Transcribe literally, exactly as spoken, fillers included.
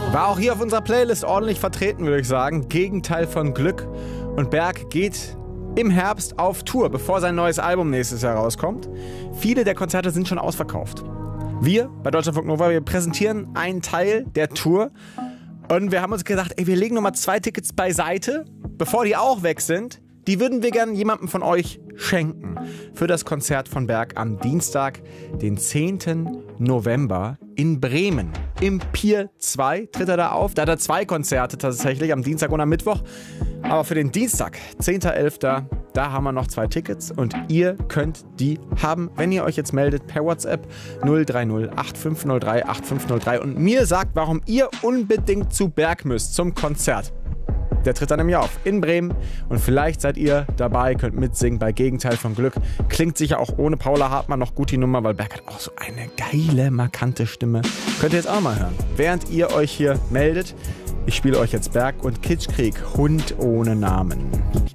War auch hier auf unserer Playlist ordentlich vertreten, würde ich sagen. Gegenteil von Glück. Und Berg geht im Herbst auf Tour, bevor sein neues Album nächstes Jahr rauskommt. Viele der Konzerte sind schon ausverkauft. Wir bei Deutschlandfunk Nova, wir präsentieren einen Teil der Tour. Und wir haben uns gedacht, ey, wir legen nochmal zwei Tickets beiseite, bevor die auch weg sind. Die würden wir gerne jemandem von euch schenken. Für das Konzert von Berg am Dienstag, den zehnten November in Bremen. Im Pier zwei tritt er da auf. Da hat er zwei Konzerte tatsächlich, am Dienstag und am Mittwoch. Aber für den Dienstag, zehnten elften, da haben wir noch zwei Tickets und ihr könnt die haben, wenn ihr euch jetzt meldet per WhatsApp null drei null acht fünf null drei acht fünf null drei und mir sagt, warum ihr unbedingt zu Berg müsst zum Konzert. Der tritt dann im Jahr auf in Bremen und vielleicht seid ihr dabei, könnt mitsingen bei Gegenteil von Glück. Klingt sicher auch ohne Paula Hartmann noch gut die Nummer, weil Berg hat auch so eine geile, markante Stimme. Könnt ihr jetzt auch mal hören, während ihr euch hier meldet. Ich spiele euch jetzt Berg und Kitschkrieg, Hund ohne Namen.